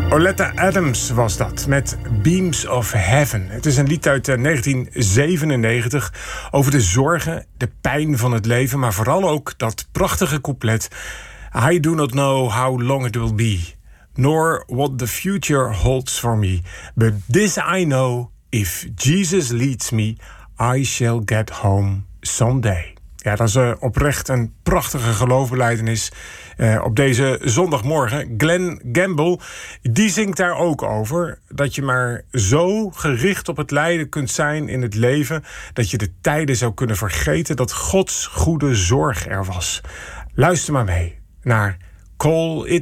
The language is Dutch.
Oleta Adams was dat, met Beams of Heaven. Het is een lied uit 1997 over de zorgen, de pijn van het leven, maar vooral ook dat prachtige couplet: I do not know how long it will be, nor what the future holds for me. But this I know, if Jesus leads me, I shall get home someday. Ja, dat is oprecht een prachtige geloofbelijdenis op deze zondagmorgen. Glen Campbell, die zingt daar ook over dat je maar zo gericht op het lijden kunt zijn in het leven, dat je de tijden zou kunnen vergeten dat Gods goede zorg er was. Luister maar mee naar Call It